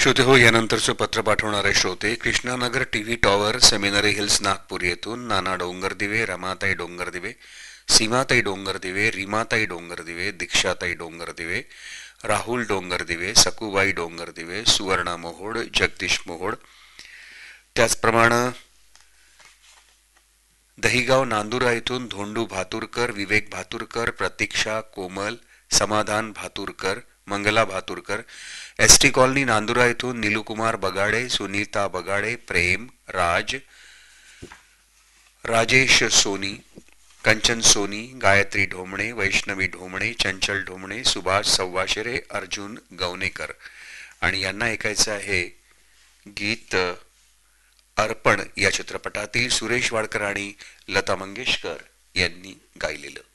श्रोते हो, यानंतरचं पत्र पाठवणारे श्रोते Krishnanagar TV tower, seminary hills, Nagpur येथून नाना डोंगरदिवे, रमाताई डोंगरदिवे, सीमाताई डोंगरदिवे, रीमाताई डोंगरदिवे, दीक्षाताई डोंगरदिवे, राहुल डोंगरदिवे, सकुबाई डोंगरदिवे, सुवर्णा मोहोड, जगदीश मोहोड, त्याचप्रमाणे दहिगाव नांदुरा येथून धोंडू भातुरकर, विवेक भातुरकर, प्रतीक्षा कोमल, समाधान भातुरकर, मंगला भातुरकर, एसटी कॉलनी नांदुरा येथून नीलुकुमार बगाडे, सुनीता बगाडे, प्रेम राज, राजेश सोनी, कंचन सोनी, गायत्री ढोमणे, वैष्णवी ढोमणे, चंचल ढोमणे, सुभाष सव्वाशेरे, अर्जुन गवनेकर आणि यांना ऐकायचं आहे गीत अर्पण या चित्रपटातील सुरेश वाडकर आणि लता मंगेशकर यांनी गायलेलं.